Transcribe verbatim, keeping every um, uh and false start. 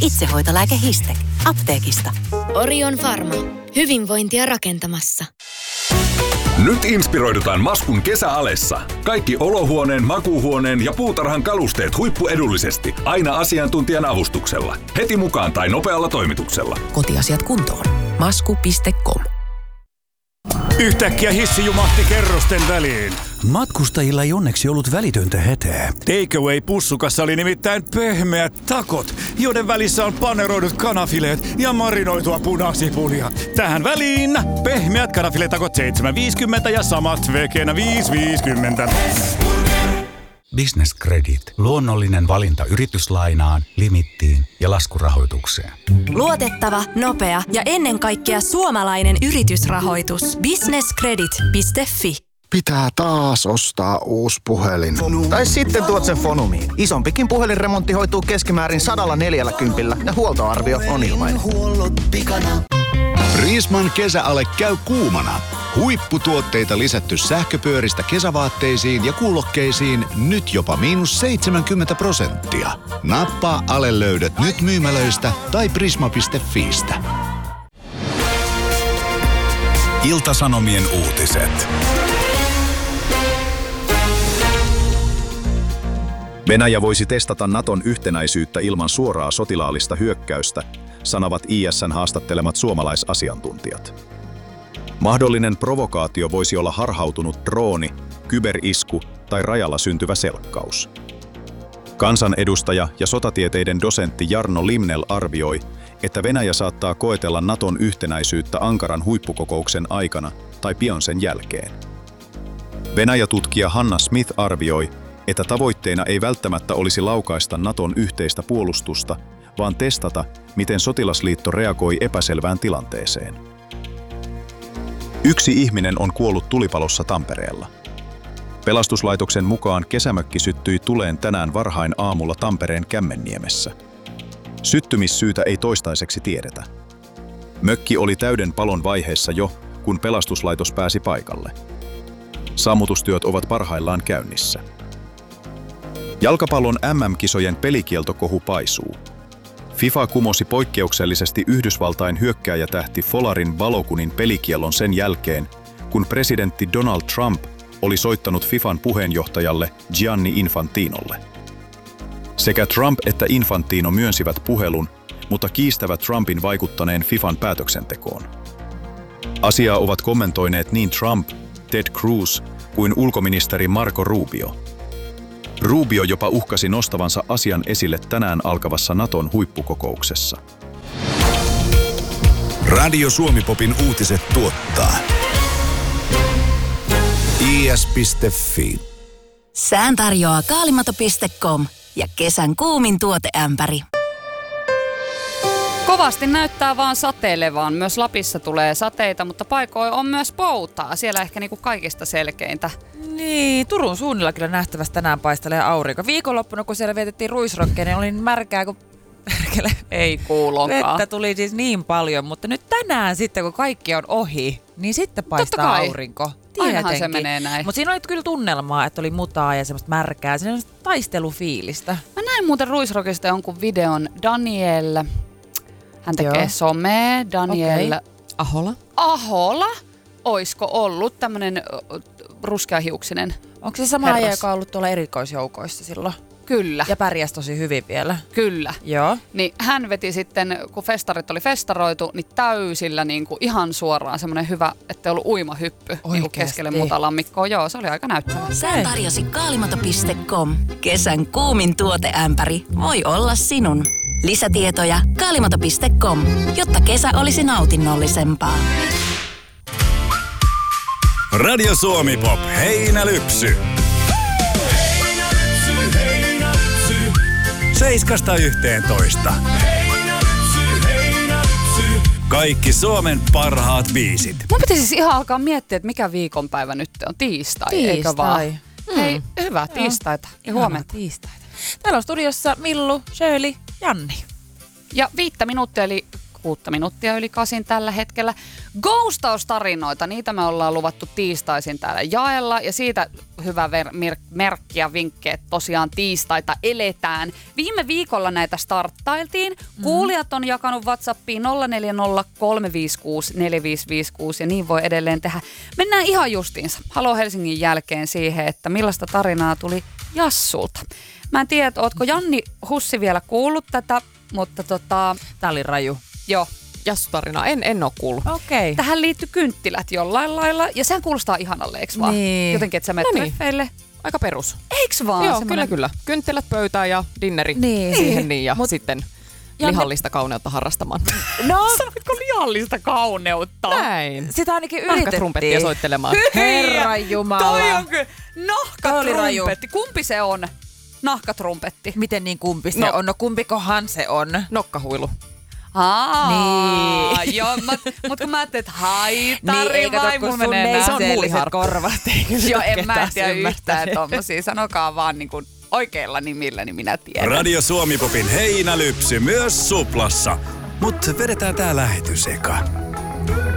Itsehoitolääke Histec. Apteekista. Orion Pharma. Hyvinvointia rakentamassa. Nyt inspiroidutaan Maskun kesäalessa. Kaikki olohuoneen, makuuhuoneen ja puutarhan kalusteet huippuedullisesti. Aina asiantuntijan avustuksella. Heti mukaan tai nopealla toimituksella. Kotiasiat kuntoon. masku piste com. Yhtäkkiä hissi jumahti kerrosten väliin. Matkustajilla ei onneksi ollut välitöntä hätää. Takeaway-pussukassa oli nimittäin pehmeät takot, joiden välissä on paneroidut kanafileet ja marinoitua punasipulia. Tähän väliin pehmeät kanafiletakot seitsemän viisikymmentä ja samat vegenä viisi viisikymmentä. Business Credit. Luonnollinen valinta yrityslainaan, limittiin ja laskurahoitukseen. Luotettava, nopea ja ennen kaikkea suomalainen yritysrahoitus. business credit piste fi. Pitää taas ostaa uusi puhelin. Tai sitten tuot sen Fonumiin. Isompikin puhelinremontti hoituu keskimäärin sadalla neljälläkympillä ja huoltoarvio on ilmainen. Riisman kesäale käy kuumana. Huipputuotteita lisätty sähköpyöristä kesävaatteisiin ja kuulokkeisiin nyt jopa miinus seitsemänkymmentä prosenttia. Nappaa ale löydät nyt myymälöistä tai prisma piste fiistä. Ilta-Sanomien uutiset. Venäjä voisi testata Naton yhtenäisyyttä ilman suoraa sotilaallista hyökkäystä, sanovat I S:n haastattelemat suomalaisasiantuntijat. Mahdollinen provokaatio voisi olla harhautunut drooni, kyberisku tai rajalla syntyvä selkkaus. Kansanedustaja ja sotatieteiden dosentti Jarno Limnell arvioi, että Venäjä saattaa koetella Naton yhtenäisyyttä Ankaran huippukokouksen aikana tai pian sen jälkeen. Venäjä-tutkija Hanna Smith arvioi, että tavoitteena ei välttämättä olisi laukaista Naton yhteistä puolustusta, vaan testata, miten sotilasliitto reagoi epäselvään tilanteeseen. Yksi ihminen on kuollut tulipalossa Tampereella. Pelastuslaitoksen mukaan kesämökki syttyi tuleen tänään varhain aamulla Tampereen Kämmenniemessä. Syttymissyytä ei toistaiseksi tiedetä. Mökki oli täyden palon vaiheessa jo, kun pelastuslaitos pääsi paikalle. Sammutustyöt ovat parhaillaan käynnissä. Jalkapallon M M-kisojen pelikieltokohu paisuu. FIFA kumosi poikkeuksellisesti Yhdysvaltain hyökkääjätähti Folarin valokunin pelikiellon sen jälkeen, kun presidentti Donald Trump oli soittanut FIFAn puheenjohtajalle Gianni Infantinolle. Sekä Trump että Infantino myönsivät puhelun, mutta kiistävät Trumpin vaikuttaneen FIFAn päätöksentekoon. Asiaa ovat kommentoineet niin Trump, Ted Cruz kuin ulkoministeri Marco Rubio. Rubio jopa uhkasi nostavansa asian esille tänään alkavassa Naton huippukokouksessa. Radio Suomi-popin uutiset tuottaa I S piste fi. Sään tarjoaa kaalimato piste com ja kesän kuumin tuoteämpäri. Kovasti näyttää vaan sateilevaan. Myös Lapissa tulee sateita, mutta paikoin on myös poutaa. Siellä ehkä niinku kaikista selkeintä. Niin, Turun suunnilla kyllä nähtävästi tänään paistelee aurinko. Viikonloppuna, kun siellä vietettiin ruisrokkeja, niin oli märkää kuin perkele. Ei kuulonkaan. Vettä tuli siis niin paljon, mutta nyt tänään sitten, kun kaikki on ohi, niin sitten paistaa aurinko. Ainahan se menee näin. Mutta siinä oli kyllä tunnelmaa, että oli mutaa ja semmoista märkää. Siinä on taistelufiilistä. Mä näin muuten ruisrokista jonkun videon. Daniel, hän tekee Joo. somea. Daniel okay. Ahola. Ahola? Oisko ollut tämmönen ruskeahiuksinen Onko se sama ajan, joka on ollut tuolla erikoisjoukoissa silloin? Kyllä. Ja pärjäsi tosi hyvin vielä. Kyllä. Joo. Niin hän veti sitten, kun festarit oli festaroitu, niin täysillä niin kuin ihan suoraan semmoinen hyvä, ettei ollut uimahyppy niin kuin keskelle muuta lammikkoa. Joo, se oli aika näyttävä. Sään tarjosi kaalimato piste com. Kesän kuumin tuoteämpäri voi olla sinun. Lisätietoja kaalimato piste com, jotta kesä olisi nautinnollisempaa. Radio Suomi Pop, heinälypsy. Heinälypsy, heinälypsy. Seiskasta yhteentoista. Heinälypsy, heinälypsy. Kaikki Suomen parhaat biisit. Mun pitäisi siis ihan alkaa miettiä, että mikä viikonpäivä nyt on. Tiistai, Tiistai. eikö vaan? Mm. Hei, hyvää tiistaita ja huomenta. Tiistaita. Täällä on studiossa Millu, Shirley, Janni. Ja viittä minuuttia, eli kuutta minuuttia yli kasin tällä hetkellä. Ghostaustarinoita, niitä me ollaan luvattu tiistaisin täällä jaella. Ja siitä hyvä ver- mer- merkki ja vinkki, että tosiaan tiistaita eletään. Viime viikolla näitä starttailtiin. Mm. Kuulijat on jakanut WhatsAppiin nolla neljä nolla kolme viisi kuusi neljä viisi viisi kuusi ja niin voi edelleen tehdä. Mennään ihan justiinsa Halo Helsingin jälkeen siihen, että millaista tarinaa tuli Jassulta. Mä en tiedä, ootko Janni Hussi vielä kuullut tätä, mutta tota... Tää oli raju. Joo. Jassu-tarinaa. En, en ole kuullut. Okei. Okay. Tähän liittyy kynttilät jollain lailla ja sehän kuulostaa ihanalle, eiks vaan? Niin. Jotenkin, että sä menet No niin. treffeille. Aika perus. Eiks vaan? Joo, semmonen... kyllä kyllä. Kynttilät pöytään ja dinneri Niin. siihen niin ja Mut- sitten Ja lihallista kauneutta harrastamaan. No, Sanoitko lihallista kauneutta? Näin. sitä ainakin yritettiin. Nahkatrumpettia soittelemaan. Herran Jumala. Toi on kyllä Toi oli raju. nahkatrumpetti. Kumpi se on? Nahkatrumpetti. Miten niin kumpi se No. on? No kumpikohan se on? Nokkahuilu. Aa, Niin. joo, mä, mut kun mä ajattelin, että haitari Niin, eikä vai tot, mulla kun sun menee nää. Se on neitseelliset muuliharppu. korvat. Ei kyllä Joo, en mä ketään tiedä ymmärtänyt. yhtään tommosia. Sanokaa vaan niin kuin oikeilla nimillä, niin minä tiedän. Radio Suomi-popin heinälypsy myös suplassa. Mut vedetään tää lähetys eka.